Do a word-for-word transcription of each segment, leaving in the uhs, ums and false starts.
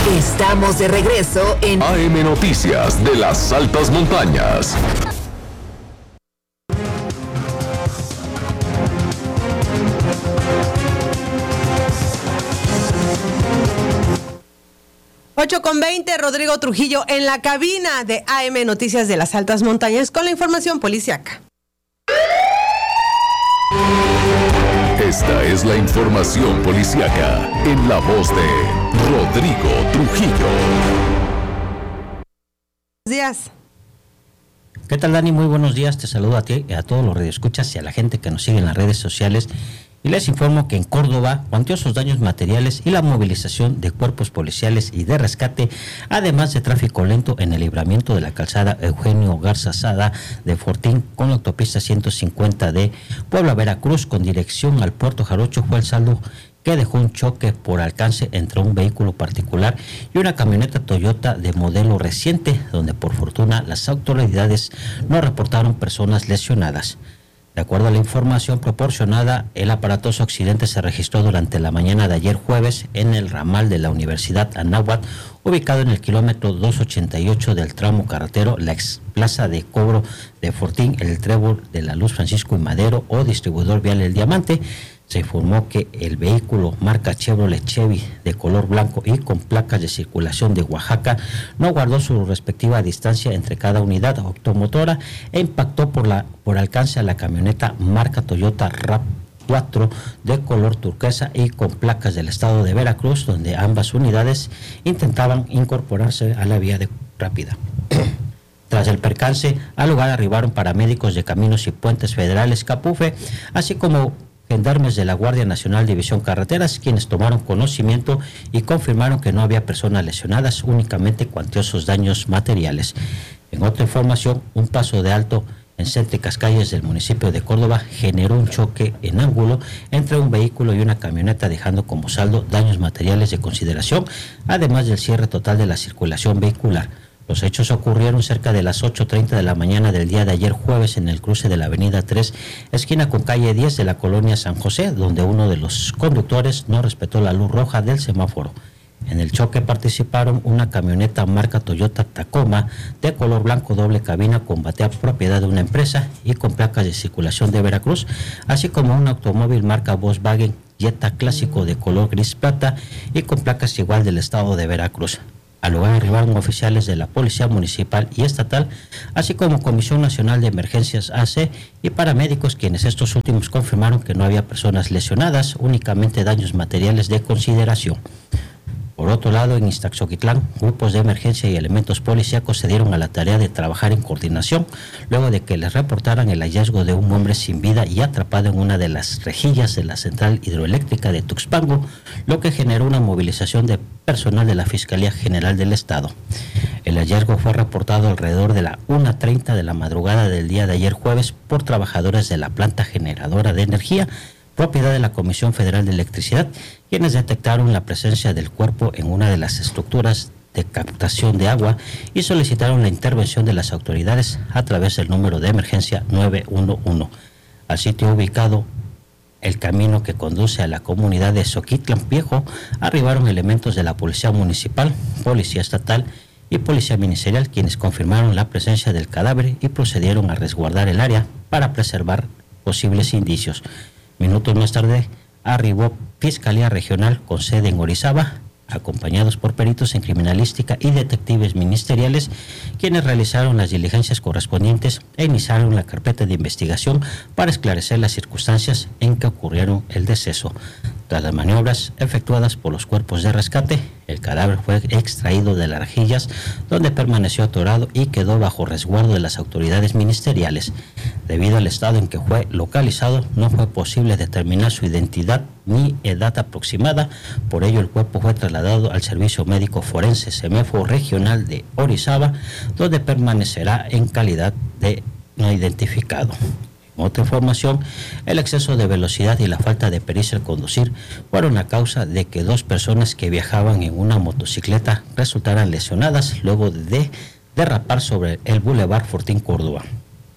Estamos de regreso en A M Noticias de las Altas Montañas. ocho con veinte, Rodrigo Trujillo en la cabina de A M Noticias de las Altas Montañas con la información policiaca. Esta es la información policiaca en la voz de Rodrigo Trujillo. Buenos días. ¿Qué tal, Dani? Muy buenos días. Te saludo a ti, a todos los radioescuchas y a la gente que nos sigue en las redes sociales. Y les informo que en Córdoba, cuantiosos daños materiales y la movilización de cuerpos policiales y de rescate, además de tráfico lento en el libramiento de la calzada Eugenio Garza Sada de Fortín con la autopista ciento cincuenta de Puebla Veracruz con dirección al Puerto Jarocho, fue el saldo que dejó un choque por alcance entre un vehículo particular y una camioneta Toyota de modelo reciente, donde por fortuna las autoridades no reportaron personas lesionadas. De acuerdo a la información proporcionada, el aparatoso accidente se registró durante la mañana de ayer jueves en el ramal de la Universidad Anáhuac, ubicado en el kilómetro doscientos ochenta y ocho del tramo carretero, la ex plaza de cobro de Fortín, el trébol de la Luz Francisco y Madero o distribuidor vial El Diamante. Se informó que el vehículo marca Chevrolet Chevy de color blanco y con placas de circulación de Oaxaca no guardó su respectiva distancia entre cada unidad automotora e impactó por la por alcance a la camioneta marca Toyota RAV cuatro de color turquesa y con placas del estado de Veracruz, donde ambas unidades intentaban incorporarse a la vía de rápida. Tras el percance, al lugar arribaron paramédicos de Caminos y Puentes Federales Capufe, así como gendarmes de la Guardia Nacional División Carreteras, quienes tomaron conocimiento y confirmaron que no había personas lesionadas, únicamente cuantiosos daños materiales. En otra información, un paso de alto en céntricas calles del municipio de Córdoba generó un choque en ángulo entre un vehículo y una camioneta, dejando como saldo daños materiales de consideración, además del cierre total de la circulación vehicular. Los hechos ocurrieron cerca de las ocho treinta de la mañana del día de ayer jueves en el cruce de la avenida tres, esquina con calle diez de la colonia San José, donde uno de los conductores no respetó la luz roja del semáforo. En el choque participaron una camioneta marca Toyota Tacoma de color blanco doble cabina con batea propiedad de una empresa y con placas de circulación de Veracruz, así como un automóvil marca Volkswagen Jetta clásico de color gris plata y con placas igual del estado de Veracruz. Al lugar arribaron oficiales de la Policía Municipal y Estatal, así como Comisión Nacional de Emergencias A C y paramédicos, quienes estos últimos confirmaron que no había personas lesionadas, únicamente daños materiales de consideración. Por otro lado, en Iztaxoquitlán, grupos de emergencia y elementos policíacos se dieron a la tarea de trabajar en coordinación, luego de que les reportaran el hallazgo de un hombre sin vida y atrapado en una de las rejillas de la central hidroeléctrica de Tuxpango, lo que generó una movilización de personal de la Fiscalía General del Estado. El hallazgo fue reportado alrededor de la una treinta de la madrugada del día de ayer jueves por trabajadores de la planta generadora de energía, propiedad de la Comisión Federal de Electricidad, quienes detectaron la presencia del cuerpo en una de las estructuras de captación de agua y solicitaron la intervención de las autoridades a través del número de emergencia nueve uno uno. Al sitio ubicado el camino que conduce a la comunidad de Xoquitlán Viejo, arribaron elementos de la Policía Municipal, Policía Estatal y Policía Ministerial, quienes confirmaron la presencia del cadáver y procedieron a resguardar el área para preservar posibles indicios. Minutos más tarde arribó Fiscalía Regional con sede en Orizaba, acompañados por peritos en criminalística y detectives ministeriales, quienes realizaron las diligencias correspondientes e iniciaron la carpeta de investigación para esclarecer las circunstancias en que ocurrieron el deceso. Tras las maniobras efectuadas por los cuerpos de rescate, el cadáver fue extraído de las rejillas, donde permaneció atorado y quedó bajo resguardo de las autoridades ministeriales. Debido al estado en que fue localizado, no fue posible determinar su identidad ni edad aproximada. Por ello, el cuerpo fue trasladado al Servicio Médico Forense SEMEFO Regional de Orizaba, donde permanecerá en calidad de no identificado. Otra información, el exceso de velocidad y la falta de pericia al conducir fueron la causa de que dos personas que viajaban en una motocicleta resultaran lesionadas luego de derrapar sobre el Boulevard Fortín Córdoba.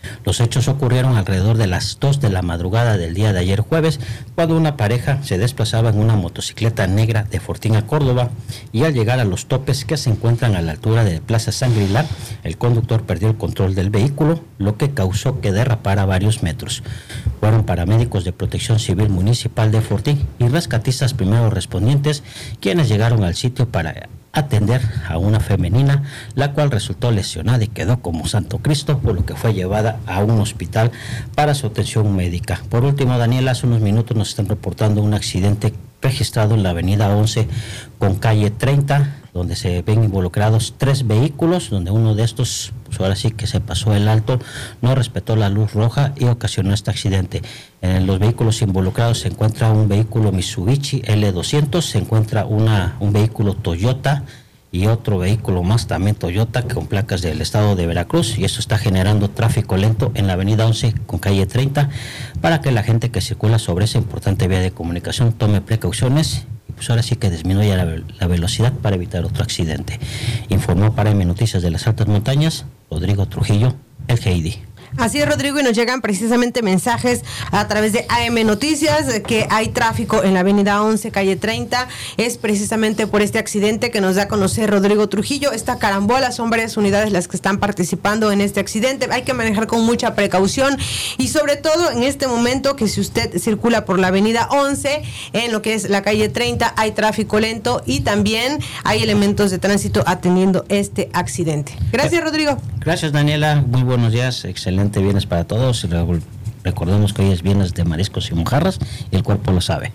Los hechos ocurrieron alrededor de las dos de la madrugada del día de ayer jueves, cuando una pareja se desplazaba en una motocicleta negra de Fortín a Córdoba, y al llegar a los topes que se encuentran a la altura de Plaza Shangri-La, el conductor perdió el control del vehículo, lo que causó que derrapara varios metros. Fueron paramédicos de Protección Civil Municipal de Fortín y rescatistas primeros respondientes quienes llegaron al sitio para atender a una femenina, la cual resultó lesionada y quedó como Santo Cristo, por lo que fue llevada a un hospital para su atención médica. Por último, Daniela, hace unos minutos nos están reportando un accidente registrado en la avenida once con calle treinta, donde se ven involucrados tres vehículos, donde uno de estos, pues ahora sí que se pasó el alto, no respetó la luz roja y ocasionó este accidente. En los vehículos involucrados se encuentra un vehículo Mitsubishi L doscientos, se encuentra una, un vehículo Toyota y otro vehículo más también Toyota con placas del estado de Veracruz, y eso está generando tráfico lento en la avenida once con calle treinta, para que la gente que circula sobre esa importante vía de comunicación tome precauciones y pues ahora sí que disminuya la, la velocidad para evitar otro accidente. Informó para A M Noticias de las Altas Montañas, Rodrigo Trujillo, el G I D. Así es, Rodrigo, y nos llegan precisamente mensajes a través de A M Noticias que hay tráfico en la avenida once, calle treinta. Es precisamente por este accidente que nos da a conocer Rodrigo Trujillo. Esta carambola, son varias unidades las que están participando en este accidente. Hay que manejar con mucha precaución y sobre todo en este momento que si usted circula por la avenida once, en lo que es la calle treinta, hay tráfico lento y también hay elementos de tránsito atendiendo este accidente. Gracias, Rodrigo. Gracias, Daniela. Muy buenos días. Excelente viernes para todos. Recordemos que hoy es viernes de mariscos y mojarras y el cuerpo lo sabe.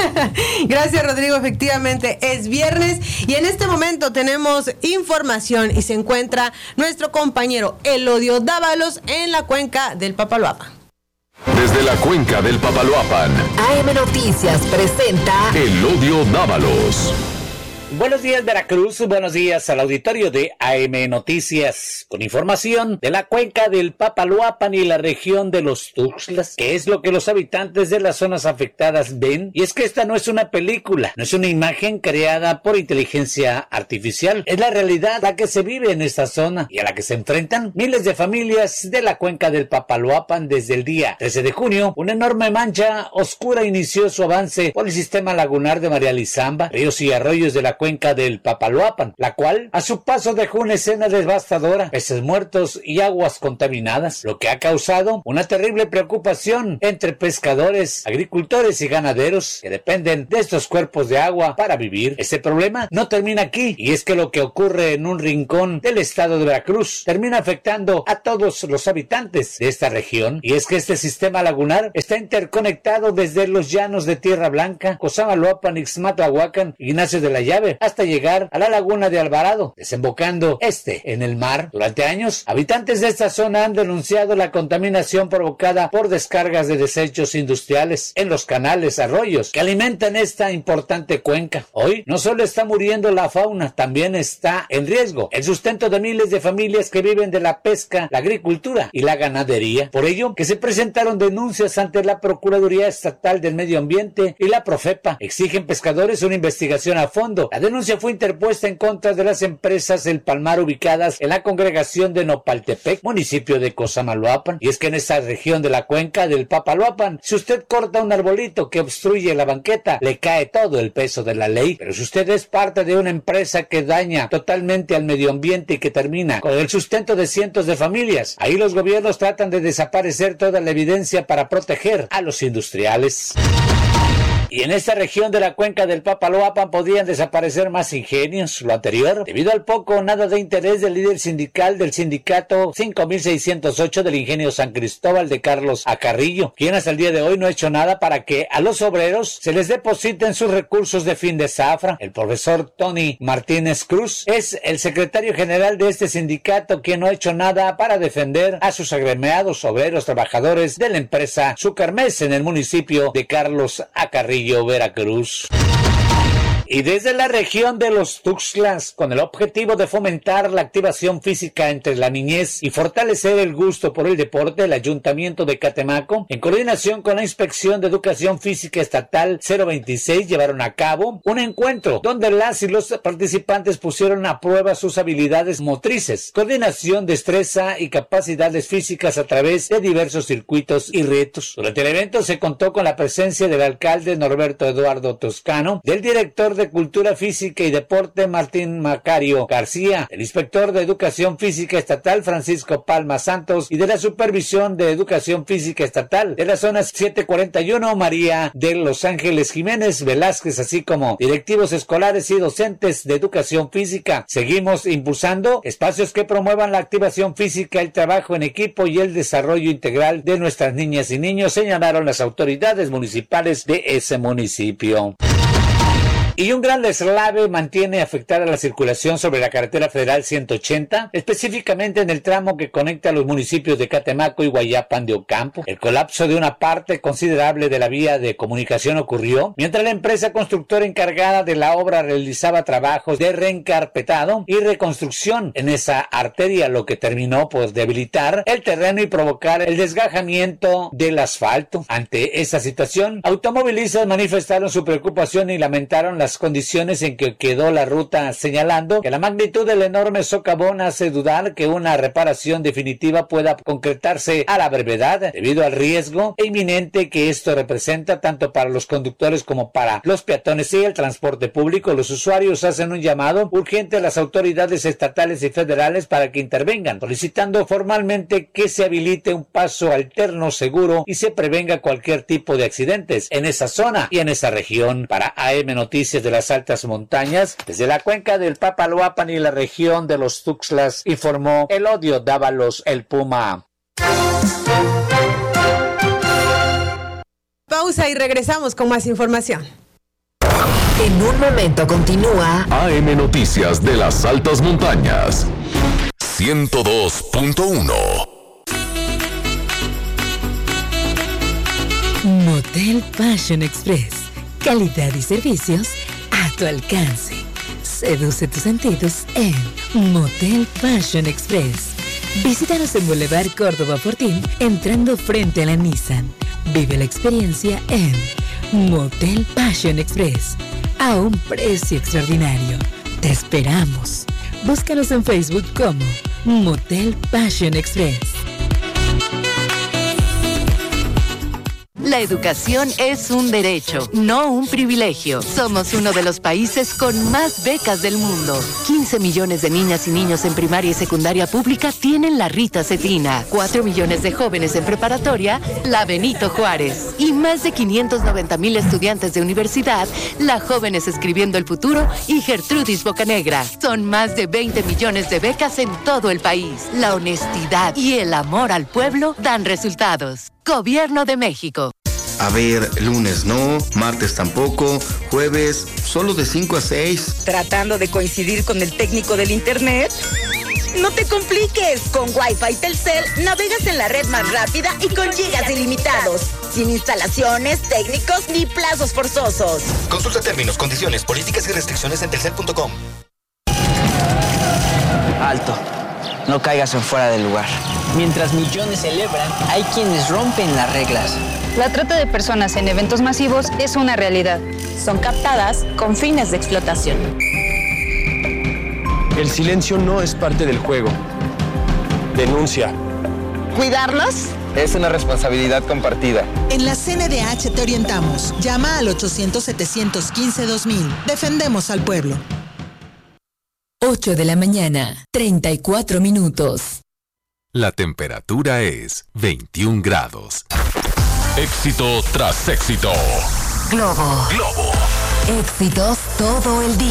Gracias, Rodrigo. Efectivamente es viernes y en este momento tenemos información y se encuentra nuestro compañero Elodio Dávalos en la cuenca del Papaloapan. Desde la cuenca del Papaloapan, A M Noticias presenta Elodio Dávalos. Buenos días, Veracruz. Buenos días al auditorio de A M Noticias, con información de la cuenca del Papaloapan y la región de los Tuxtlas, que es lo que los habitantes de las zonas afectadas ven. Y es que esta no es una película, no es una imagen creada por inteligencia artificial, es la realidad la que se vive en esta zona y a la que se enfrentan miles de familias de la cuenca del Papaloapan. Desde el día trece de junio, una enorme mancha oscura inició su avance por el sistema lagunar de María Lizamba, ríos y arroyos de la cuenca del Papaloapan, la cual a su paso dejó una escena devastadora, peces muertos y aguas contaminadas, lo que ha causado una terrible preocupación entre pescadores, agricultores y ganaderos que dependen de estos cuerpos de agua para vivir. Este problema no termina aquí, y es que lo que ocurre en un rincón del estado de Veracruz termina afectando a todos los habitantes de esta región, y es que este sistema lagunar está interconectado desde los llanos de Tierra Blanca, Cosamaloapan, Ixmatlahuacan, Ignacio de la Llave, hasta llegar a la laguna de Alvarado, desembocando este en el mar. Durante años, habitantes de esta zona han denunciado la contaminación provocada por descargas de desechos industriales en los canales, arroyos que alimentan esta importante cuenca. Hoy no solo está muriendo la fauna, también está en riesgo el sustento de miles de familias que viven de la pesca, la agricultura y la ganadería. Por ello, que se presentaron denuncias ante la Procuraduría Estatal del Medio Ambiente y la Profepa. Exigen pescadores una investigación a fondo. La denuncia fue interpuesta en contra de las empresas El Palmar ubicadas en la congregación de Nopaltepec, municipio de Cosamaloapan. Y es que en esta región de la cuenca del Papaloapan, si usted corta un arbolito que obstruye la banqueta, le cae todo el peso de la ley. Pero si usted es parte de una empresa que daña totalmente al medio ambiente y que termina con el sustento de cientos de familias, ahí los gobiernos tratan de desaparecer toda la evidencia para proteger a los industriales. Y en esta región de la cuenca del Papaloapan podrían desaparecer más ingenios. Lo anterior, debido al poco o nada de interés del líder sindical del sindicato cinco mil seiscientos ocho del ingenio San Cristóbal de Carlos Acarrillo, quien hasta el día de hoy no ha hecho nada para que a los obreros se les depositen sus recursos de fin de zafra. El profesor Tony Martínez Cruz es el secretario general de este sindicato, quien no ha hecho nada para defender a sus agremiados obreros trabajadores de la empresa Sucarmes en el municipio de Carlos Acarrillo, Veracruz. Y desde la región de los Tuxtlas, con el objetivo de fomentar la activación física entre la niñez y fortalecer el gusto por el deporte, el Ayuntamiento de Catemaco, en coordinación con la Inspección de Educación Física Estatal cero veintiséis, llevaron a cabo un encuentro donde las y los participantes pusieron a prueba sus habilidades motrices, coordinación, destreza y capacidades físicas a través de diversos circuitos y retos. Durante el evento se contó con la presencia del alcalde Norberto Eduardo Toscano, del director de Cultura Física y Deporte Martín Macario García, el inspector de Educación Física Estatal Francisco Palma Santos y de la Supervisión de Educación Física Estatal de la zona siete cuarenta y uno María de Los Ángeles Jiménez Velázquez, así como directivos escolares y docentes de Educación Física. Seguimos impulsando espacios que promuevan la activación física, el trabajo en equipo y el desarrollo integral de nuestras niñas y niños, señalaron las autoridades municipales de ese municipio. Y un gran deslave mantiene afectada la circulación sobre la carretera federal ciento ochenta, específicamente en el tramo que conecta los municipios de Catemaco y Guayapan de Ocampo. El colapso de una parte considerable de la vía de comunicación ocurrió mientras la empresa constructora encargada de la obra realizaba trabajos de reencarpetado y reconstrucción en esa arteria, lo que terminó por debilitar el terreno y provocar el desgajamiento del asfalto. Ante esa situación, automovilistas manifestaron su preocupación y lamentaron las condiciones en que quedó la ruta, señalando que la magnitud del enorme socavón hace dudar que una reparación definitiva pueda concretarse a la brevedad, debido al riesgo inminente que esto representa tanto para los conductores como para los peatones y el transporte público. Los usuarios hacen un llamado urgente a las autoridades estatales y federales para que intervengan, solicitando formalmente que se habilite un paso alterno seguro y se prevenga cualquier tipo de accidentes en esa zona y en esa región. Para A M Noticias de las Altas Montañas, desde la cuenca del Papaloapan y la región de los Tuxtlas, informó Elodio Dávalos, el Puma. Pausa y regresamos con más información. En un momento continúa A M Noticias de las Altas Montañas. ciento dos punto uno. Motel Fashion Express. Calidad y servicios a tu alcance. Seduce tus sentidos en Motel Fashion Express. Visítanos en Boulevard Córdoba Fortín, entrando frente a la Nissan. Vive la experiencia en Motel Fashion Express, a un precio extraordinario. Te esperamos. Búscanos en Facebook como Motel Fashion Express. La educación es un derecho, no un privilegio. Somos uno de los países con más becas del mundo. quince millones de niñas y niños en primaria y secundaria pública tienen la Rita Cetina. cuatro millones de jóvenes en preparatoria, la Benito Juárez. Y más de quinientos noventa mil estudiantes de universidad, la Jóvenes Escribiendo el Futuro y Gertrudis Bocanegra. Son más de veinte millones de becas en todo el país. La honestidad y el amor al pueblo dan resultados. Gobierno de México. A ver, lunes no, martes tampoco, jueves solo de cinco a seis. ¿Tratando de coincidir con el técnico del internet? No te compliques, con Wi-Fi Telcel navegas en la red más rápida y con gigas ilimitados, sin instalaciones, técnicos ni plazos forzosos. Consulta términos, condiciones, políticas y restricciones en telcel punto com. Alto, no caigas en fuera del lugar. Mientras millones celebran, hay quienes rompen las reglas. La trata de personas en eventos masivos es una realidad. Son captadas con fines de explotación. El silencio no es parte del juego. Denuncia. ¿Cuidarlos? Es una responsabilidad compartida. En la C N D H te orientamos. Llama al ochocientos, setecientos quince, dos mil. Defendemos al pueblo. ocho de la mañana, treinta y cuatro minutos. La temperatura es veintiún grados. Éxito tras éxito. Globo. Globo. Éxitos todo el día.